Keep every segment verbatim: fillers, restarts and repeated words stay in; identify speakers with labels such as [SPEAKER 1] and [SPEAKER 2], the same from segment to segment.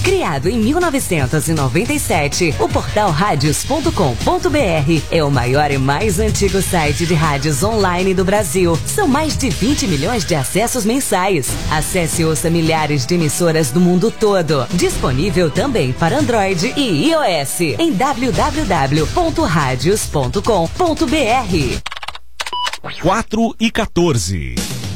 [SPEAKER 1] Criado em mil novecentos e noventa e sete, o portal radios ponto com ponto br é o maior e mais antigo site de rádios online do Brasil. São mais de vinte milhões de acessos mensais. Acesse e ouça milhares de emissoras do mundo todo. Disponível também para Android e iOS em w w w ponto radios ponto com ponto br.
[SPEAKER 2] quatro e quatorze.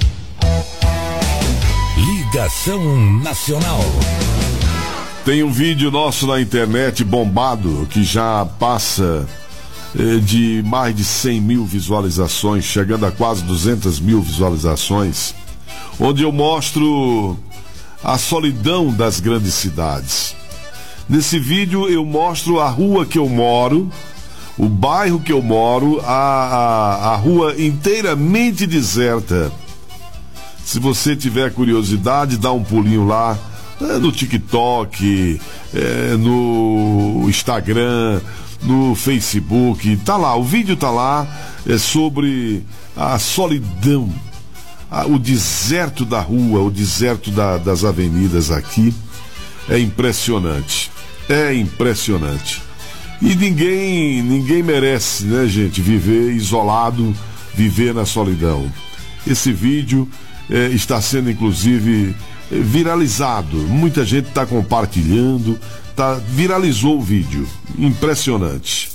[SPEAKER 3] Ligação Nacional.
[SPEAKER 4] Tem um vídeo nosso na internet bombado que já passa eh, de mais de cem mil visualizações, chegando a quase duzentas mil visualizações, onde eu mostro a solidão das grandes cidades. Nesse vídeo eu mostro a rua que eu moro, o bairro que eu moro, a, a, a rua inteiramente deserta. Se você tiver curiosidade, dá um pulinho lá, é, no TikTok, é, no Instagram, no Facebook, tá lá, o vídeo tá lá, é sobre a solidão, a, o deserto da rua, o deserto da, das avenidas aqui. É impressionante, é impressionante. E ninguém, ninguém merece, né, gente, viver isolado, viver na solidão. Esse vídeo é, está sendo, inclusive, viralizado. Muita gente está compartilhando, tá, viralizou o vídeo. Impressionante.